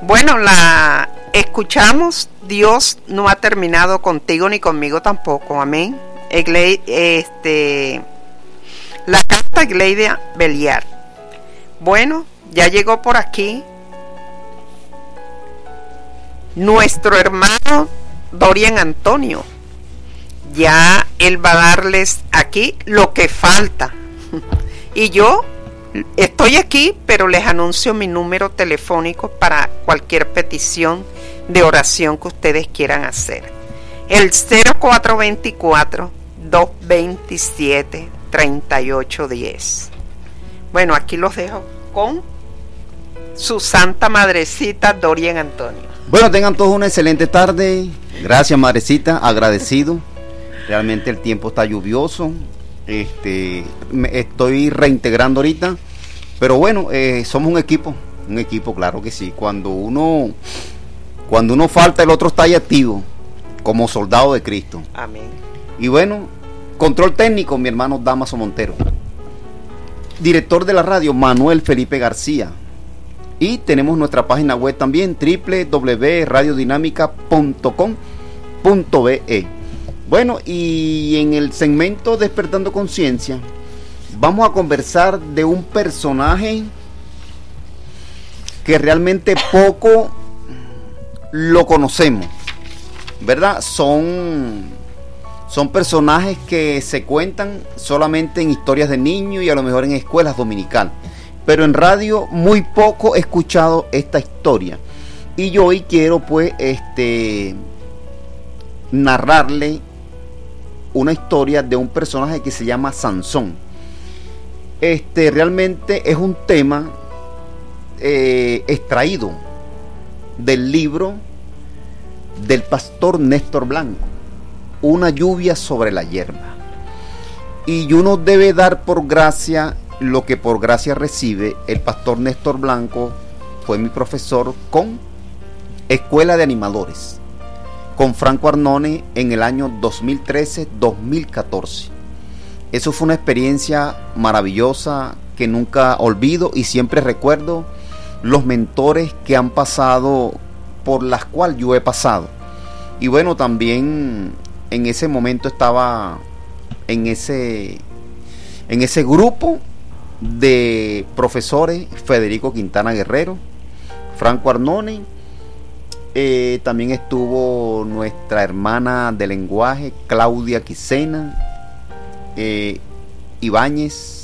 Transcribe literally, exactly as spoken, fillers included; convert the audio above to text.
Bueno, la escuchamos. Dios no ha terminado contigo ni conmigo tampoco. Amén. Egle, este, la carta a Gleidia Beliar. Bueno, ya llegó por aquí nuestro hermano Dorian Antonio. Ya él va a darles aquí lo que falta. Y yo estoy aquí, pero les anuncio mi número telefónico para cualquier petición de oración que ustedes quieran hacer. El cero cuatro dos cuatro, dos dos siete, tres ocho uno cero. Bueno, aquí los dejo con su santa madrecita Dorian Antonio. Bueno, tengan todos una excelente tarde. Gracias, madrecita, agradecido. Realmente el tiempo está lluvioso. Este, me estoy reintegrando ahorita. Pero bueno, eh, somos un equipo. Un equipo, claro que sí. Cuando uno, cuando uno falta, el otro está ahí activo. Como soldado de Cristo. Amén. Y bueno, control técnico, mi hermano Damaso Montero. Director de la radio, Manuel Felipe García. Y tenemos nuestra página web también, doble u doble u doble u punto radio dinámica punto com punto be. Bueno, y en el segmento Despertando Conciencia vamos a conversar de un personaje que realmente poco lo conocemos, ¿verdad? Son, son personajes que se cuentan solamente en historias de niños y a lo mejor en escuelas dominicales. Pero en radio muy poco he escuchado esta historia. Y yo hoy quiero pues este narrarle una historia de un personaje que se llama Sansón. Este realmente es un tema eh, extraído del libro del pastor Néstor Blanco, Una lluvia sobre la hierba. Y uno debe dar por gracia lo que por gracia recibe. El pastor Néstor Blanco fue mi profesor con Escuela de Animadores, con Franco Arnone en el año dos mil trece dos mil catorce. Eso fue una experiencia maravillosa que nunca olvido y siempre recuerdo los mentores que han pasado, por las cuales yo he pasado. Y bueno, también en ese momento estaba en ese, en ese grupo de profesores Federico Quintana Guerrero, Franco Arnone, eh, también estuvo nuestra hermana de lenguaje Claudia Quisena, eh, Ibáñez,